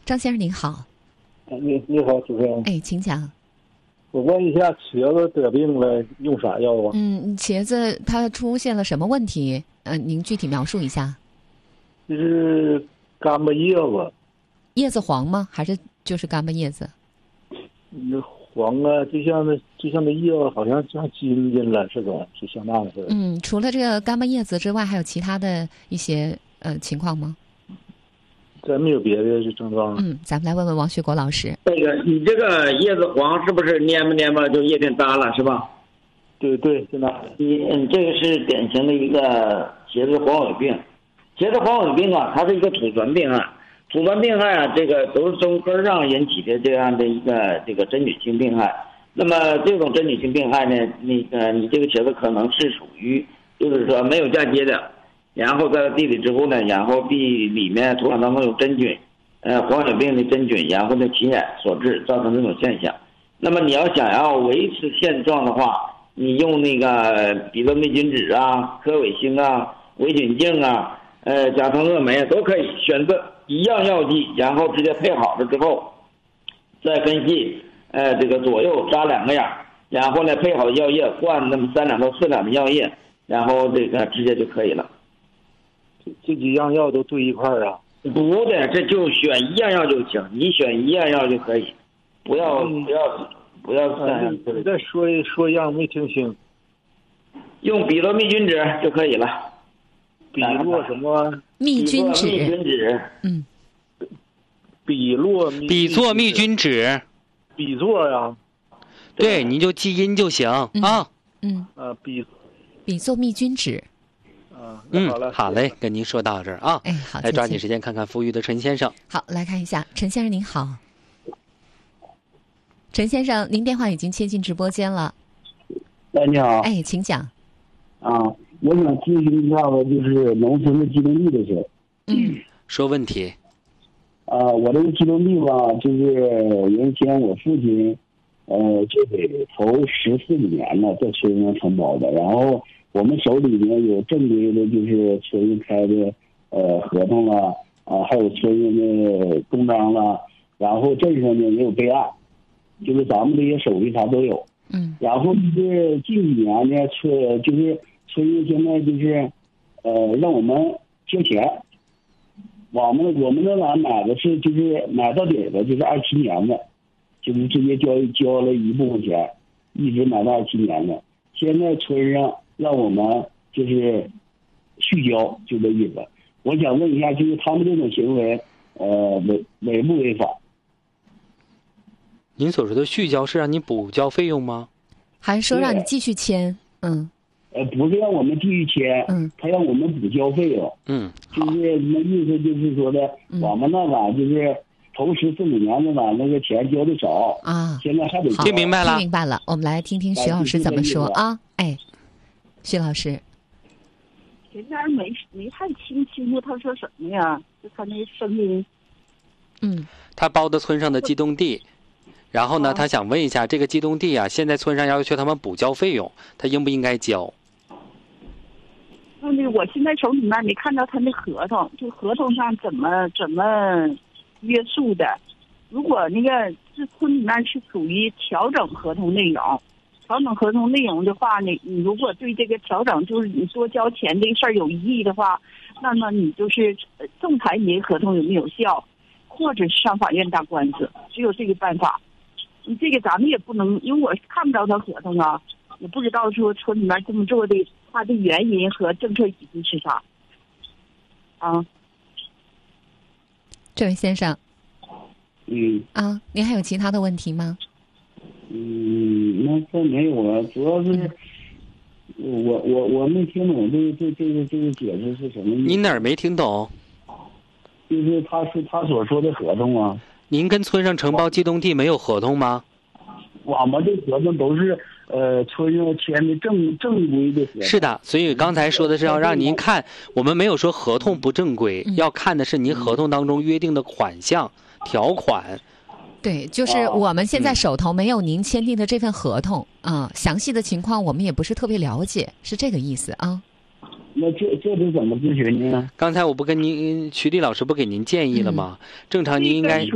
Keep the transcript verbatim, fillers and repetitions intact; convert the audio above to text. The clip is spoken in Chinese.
张先生您好。 你你好，主持人。 哎，请讲。 我问一下，茄子得病了用啥药啊？ 嗯，茄子它出现了什么问题？嗯、呃，您具体描述一下。 就是干巴叶子。 叶子黄吗？还是就是干巴叶子？ 那黄啊，就像那就像那叶子好像像筋筋了似的，就像那个似的。 嗯，除了这个干巴叶子之外，还有其他的一些呃情况吗？ 真没有别的症状。 嗯，咱们来问问王学国老师。 那个，你这个叶子黄是不是蔫巴蔫巴就叶片耷了是吧？ 对对，就那。 你嗯，这个是典型的一个茄子黄尾病。茄子黄尾病啊，它是一个土传病啊。土传病害啊，这个都是从根上引起的这样的一个这个真菌性病害。那么这种真菌性病害呢，那个你这个茄子可能是属于，就是说没有嫁接的。然后在地里之后呢，然后地里面土壤当中有真菌，呃，黄血病的真菌，然后呢起眼所致，造成这种现象。那么你要想要维持现状的话，你用那个比乐灭菌酯啊、科韦星啊、维菌净啊、呃甲酮恶酶都可以选择一样药剂，然后直接配好了之后，再分析呃这个左右扎两个眼，然后呢配好的药液换那么三两到四两的药液，然后这个直接就可以了。 这几样药都兑一块儿啊？ 不的，这就选一样药就行，你选一样药就可以，不要、嗯、不要不要三样。 你再说一说一样没听清。 用比洛灭菌酯就可以了。 比洛什么？ 灭菌酯。 灭菌酯。 嗯。 比洛比唑灭菌酯。 比唑呀。 对，你就记音就行、 嗯、 啊。 嗯。 啊，比。 比唑灭菌酯。 嗯，好了，好嘞，跟您说到这儿啊。 哎，好， 来抓紧时间看看富裕的陈先生。 好，来看一下，陈先生您好。陈先生，您电话已经切进直播间了。 哎，你好。 哎，请讲。 啊，我想咨询一下子，就是农村的机动地的事。 嗯， 说问题。 啊，我这个机动地吧，就是原先我父亲，呃，就得头十四五年了，在村上承包的，然后。我们手里呢有正规的，就是村里开的呃合同了啊，还有村里的公章了，然后镇上呢也有备案，就是咱们这些手续啥都有。 嗯。 然后就是近几年呢，村就是村里现在就是呃让我们交钱，我们我们那俩买的是就是买到底的，就是二七年的，就是直接交交了一部分钱，一直买到二七年的。现在村上。让我们就是续交，就这意思。我想问一下，就是他们这种行为，呃，违违不违法？ 您所说的续交是让你补交费用吗？ 还是说让你继续签？嗯。 呃，不是让我们继续签， 嗯， 他让我们补交费用。 嗯， 就是那意思，就是说的，嗯、我们那把就是头十四五年的吧，那个钱交的少啊， 现在还得交。 听明白了， 听明白了。我们来听听徐老师怎么说啊？哎。徐老师， 前边没没太听清楚他说什么呀？就他那声音。 嗯， 他包的村上的机动地，然后呢，啊、他想问一下，这个机动地啊，现在村上要求他们补交费用，他应不应该交？ 那那我现在手里面没看到他那合同，就合同上怎么怎么约束的？如果那个这村里面是属于调整合同内容。调整合同内容的话呢，你如果对这个调整就是你多交钱这个事儿有异议的话，那么你就是仲裁你的合同有没有效，或者是上法院打官司，只有这个办法。你这个咱们也不能，因为我看不着他合同啊，也不知道说村里面这么做的他的原因和政策依据是啥。啊， 这位先生。 嗯。 啊，您还有其他的问题吗？ 嗯，那这没有啊，主要是我我我没听懂这这这个这个解释是什么意思？ 您哪儿没听懂？ 就是他是他所说的合同啊。 您跟村上承包机动地没有合同吗？ 我们这合同都是呃村上签的正正规的合同。 是的，所以刚才说的是要让您看，我们没有说合同不正规， 嗯、 要看的是您合同当中约定的款项、条款。 对，就是我们现在手头没有您签订的这份合同啊、嗯，详细的情况我们也不是特别了解，是这个意思啊。 那这这是怎么咨询呢？ 刚才我不跟您徐丽老师不给您建议了吗？正常您应该